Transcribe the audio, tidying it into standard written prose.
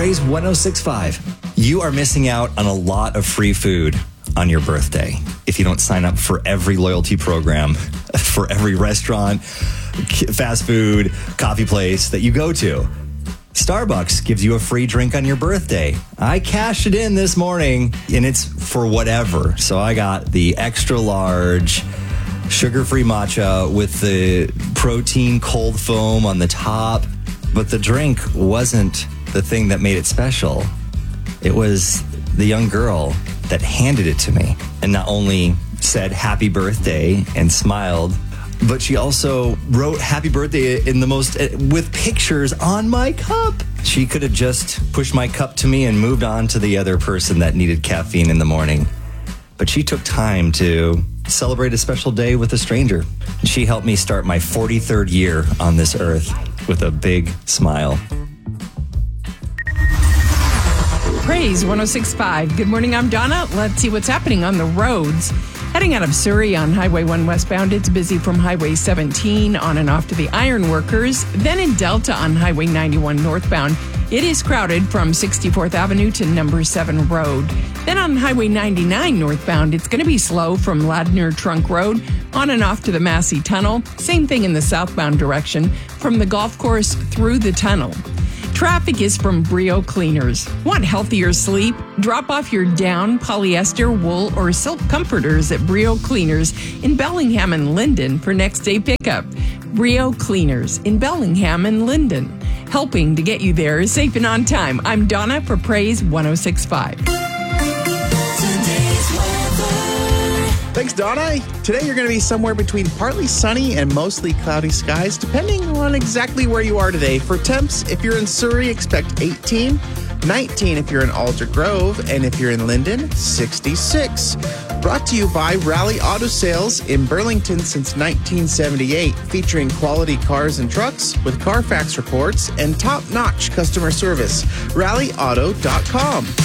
Praise 106.5. You are missing out on a lot of free food on your birthday if you don't sign up for every loyalty program, for every restaurant, fast food, coffee place that you go to. Starbucks gives you a free drink on your birthday. I cashed it in this morning, and it's for whatever. So I got the extra large sugar-free matcha with the protein cold foam on the top. But the drink wasn't the thing that made it special. It was the young girl that handed it to me and not only said happy birthday and smiled, but she also wrote happy birthday with pictures on my cup. She could have just pushed my cup to me and moved on to the other person that needed caffeine in the morning. But she took time to celebrate a special day with a stranger. She helped me start my 43rd year on this earth with a big smile. Praise 106.5. Good morning, I'm Donna. Let's see what's happening on the roads. Heading out of Surrey on Highway 1 westbound, it's busy from Highway 17 on and off to the Ironworkers. Then in Delta on Highway 91 northbound, it is crowded from 64th Avenue to number 7 Road. Then on Highway 99 northbound, it's going to be slow from Ladner Trunk Road on and off to the Massey Tunnel. Same thing in the southbound direction from the golf course through the tunnel. Traffic is from Brio Cleaners. Want healthier sleep? Drop off your down, polyester, wool, or silk comforters at Brio Cleaners in Bellingham and Linden for next day pickup. Brio Cleaners in Bellingham and Linden, helping to get you there safe and on time. I'm Donna for Praise 106.5. Thanks, Donna. Today you're going to be somewhere between partly sunny and mostly cloudy skies, depending on exactly where you are today. For temps, if you're in Surrey, expect 18, 19 if you're in Alder Grove, and if you're in Linden, 66. Brought to you by Rally Auto Sales in Burlington since 1978, featuring quality cars and trucks with Carfax reports and top-notch customer service. RallyAuto.com.